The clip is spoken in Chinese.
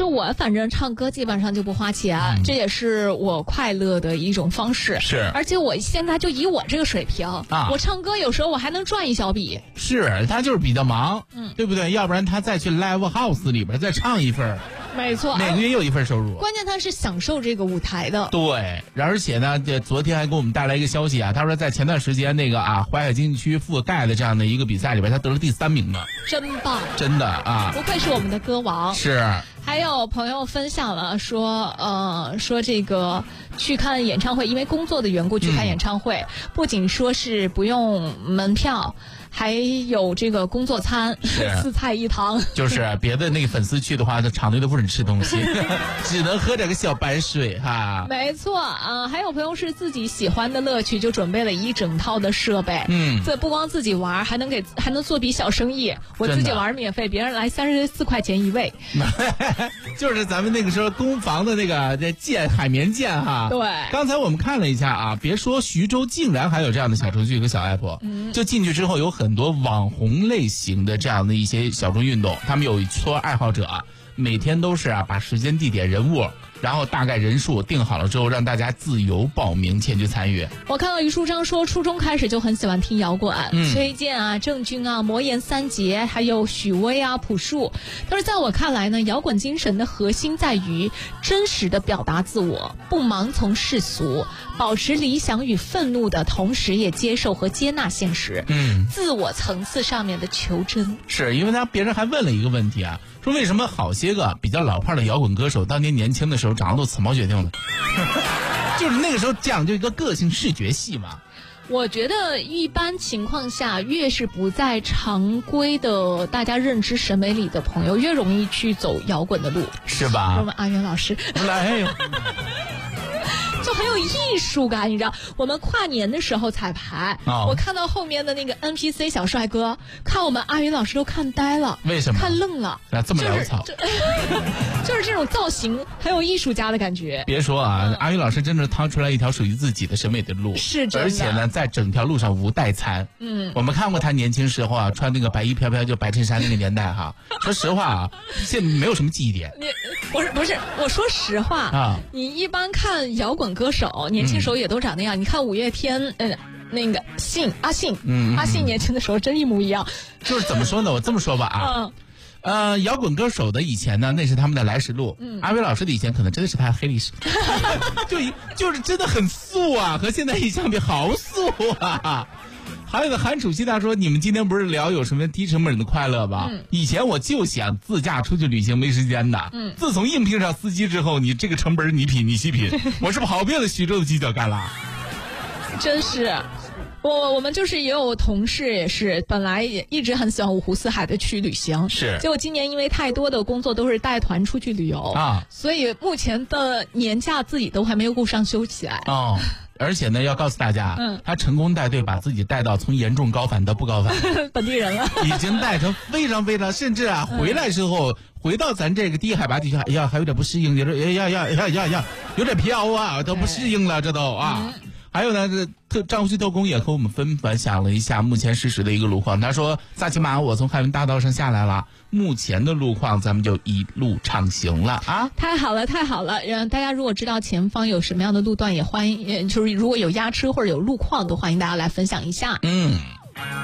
说我反正唱歌基本上就不花钱，这也是我快乐的一种方式。 是， 而且我现在就以我这个水平啊，我唱歌有时候我还能赚一小笔。 是，他就是比较忙，对不对？要不然他再去 live house 里边再唱一份， 没错， 每个月又一份收入。 关键他是享受这个舞台的。 对，而且呢，昨天还给我们带来一个消息啊，他说在前段时间那个淮海经济区覆盖的这样的一个比赛里边，他得了第3名呢， 真棒， 真的啊， 不愧是我们的歌王。 是。 还有朋友分享了说这个去看演唱会，因为工作的缘故去看演唱会，不仅说是不用门票，还有这个工作餐，4菜1汤。就是别的那个粉丝去的话，场内都不准吃东西，只能喝点个小白水哈。 没错啊，还有朋友是自己喜欢的乐趣，就准备了一整套的设备。这不光自己玩，还能做笔小生意。我自己玩免费，别人来34块钱一位。 就是咱们那个时候攻防的那个剑，海绵剑哈。 对， 刚才我们看了一下啊，别说徐州竟然还有这样的小程序和小 app，就进去之后有很多网红类型的这样的一些小众运动，他们有一撮爱好者每天都是把时间、地点、人物，然后大概人数定好了之后，让大家自由报名前去参与。 我看到于书章说，初中开始就很喜欢听摇滚，崔健郑钧魔岩3杰，还有许巍朴树。但是在我看来呢，摇滚精神的核心在于真实的表达自我，不盲从世俗，保持理想与愤怒的同时，也接受和接纳现实。自我层次上面的求真。是因为别人还问了一个问题说为什么好些个比较老派的摇滚歌手当年年轻的时候长得都此毛决定了就是那个时候讲究一个个性视觉系嘛。 我觉得一般情况下，越是不在常规的大家认知审美里的朋友，越容易去走摇滚的路， 是吧？ 我们阿元老师来就很有艺术感，你知道，我们跨年的时候彩排，我看到后面的那个 NPC 小帅哥，看我们阿云老师都看呆了。 为什么？ 看愣了。 这么潦草， 就是这种造型很有艺术家的感觉。 别说阿云老师真的掏出来一条属于自己的审美的路， 是真的。 而且呢，在整条路上无代餐。我们看过他年轻时候穿那个白衣飘飘就白衬衫那个年代说实话现在没有什么记忆点。 不是，我说实话你一般看摇滚歌手年轻时候也都长那样，你看五月天那个阿信年轻的时候真一模一样。 就是怎么说呢，我这么说吧摇滚歌手的以前呢，那是他们的来时路。阿伟老师的以前可能真的是他的黑历史就是真的很素和现在一相比好素还有个韩楚曦他说，你们今天不是聊有什么低成本的快乐吧？以前我就想自驾出去旅行没时间的。自从应聘上司机之后，你这个成本你品你细品，我是跑遍了徐州的犄角旮旯。真是。我们就是也有同事也是，本来也一直很喜欢五湖四海的去旅行，是，结果今年因为太多的工作都是带团出去旅游所以目前的年假自己都还没有顾上休起来而且呢，要告诉大家，他成功带队，把自己带到从严重高反到不高反，本地人了，已经带成非常非常，甚至回来之后，回到咱这个低海拔地区，哎呀，还有点不适应，有点飘都不适应了，这都还有呢，张旭特工也和我们分享了一下目前实时的一个路况。他说，萨琪玛，我从海运大道上下来了，目前的路况咱们就一路畅行了太好了，太好了！大家如果知道前方有什么样的路段，也欢迎，就是如果有压车或者有路况，都欢迎大家来分享一下。